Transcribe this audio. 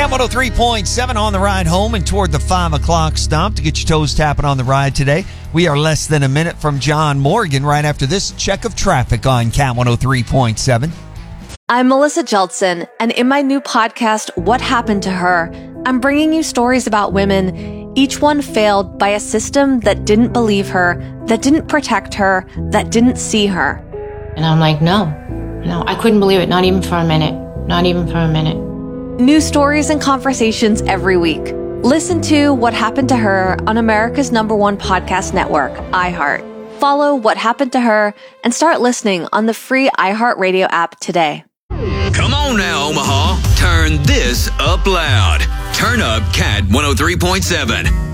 Cat 103.7 on the ride home and toward the 5 o'clock stop to get your toes tapping on the ride today. We are less than a minute from John Morgan right after this check of traffic on Cat 103.7. I'm Melissa Jeltsin, and in my new podcast, What Happened to Her, I'm bringing you stories about women, each one failed by a system that didn't believe her, that didn't protect her, that didn't see her. And I'm like, no, I couldn't believe it, not even for a minute. New stories and conversations every week. Listen to What Happened to Her on America's #1 podcast network, iHeart. Follow What Happened to Her and start listening on the free iHeartRadio app today. Come on now, Omaha. Turn this up loud. Turn up Cat 103.7.